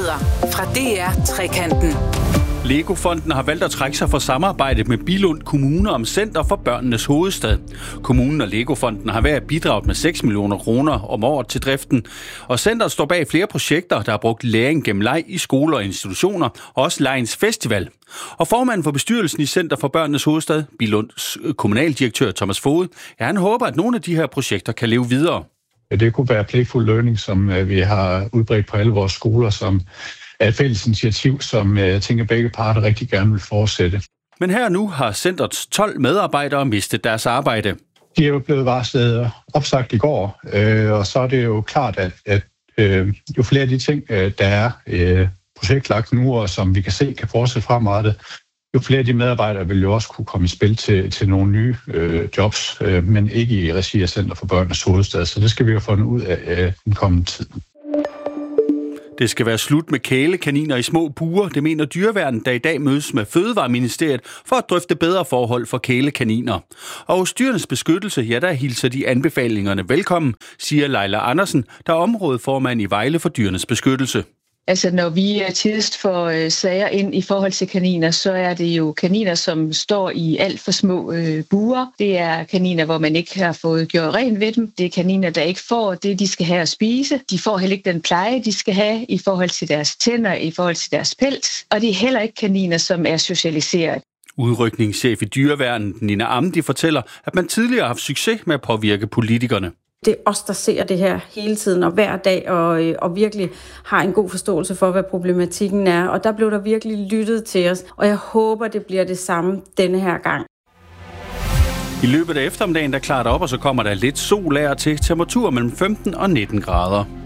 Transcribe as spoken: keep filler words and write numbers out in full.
Nyheder fra D R Trekanten. Lego-fonden har valgt at trække sig fra samarbejdet med Billund Kommune om Center for Børnenes Hovedstad. Kommunen og Lego-fonden har hver bidraget med seks millioner kroner om året til driften. Og centret står bag flere projekter, der har brugt læring gennem leg i skoler og institutioner, og også Legens Festival. Og formanden for bestyrelsen i Center for Børnenes Hovedstad, Billunds kommunaldirektør Thomas Foged, ja, han håber, at nogle af de her projekter kan leve videre. Det kunne være Playful Learning, som vi har udbredt på alle vores skoler, som er et fælles initiativ, som jeg tænker begge parter rigtig gerne vil fortsætte. Men her nu har centrets tolv medarbejdere mistet deres arbejde. De er jo blevet varslet opsagt i går, øh, og så er det jo klart, at, at øh, jo flere af de ting, øh, der er øh, projektlagt nu, og som vi kan se kan fortsætte fremadrettet, jo flere af de medarbejdere vil jo også kunne komme i spil til, til nogle nye øh, jobs, øh, men ikke i regi af Center for Børnenes Hovedstad. Så det skal vi jo få ud af øh, den kommende tid. Det skal være slut med kælekaniner i små buer, det mener Dyreværnet, der i dag mødes med Fødevareministeriet for at drøfte bedre forhold for kælekaniner. Og hos Dyrenes Beskyttelse, ja, der hilser de anbefalingerne velkommen, siger Leila Andersen, der er områdeformand i Vejle for Dyrenes Beskyttelse. Altså, når vi tidligst får øh, sager ind i forhold til kaniner, så er det jo kaniner, som står i alt for små øh, buer. Det er kaniner, hvor man ikke har fået gjort rent ved dem. Det er kaniner, der ikke får det, de skal have at spise. De får heller ikke den pleje, de skal have i forhold til deres tænder, i forhold til deres pels. Og det er heller ikke kaniner, som er socialiseret. Udrykningschef i Dyreværnet, Nina Amdi, fortæller, at man tidligere har haft succes med at påvirke politikerne. Det er os, der ser det her hele tiden og hver dag, og, og virkelig har en god forståelse for, hvad problematikken er. Og der blev der virkelig lyttet til os, og jeg håber, det bliver det samme denne her gang. I løbet af eftermiddagen, der klarer det op, og så kommer der lidt sol af og til. Temperatur mellem femten og nitten grader.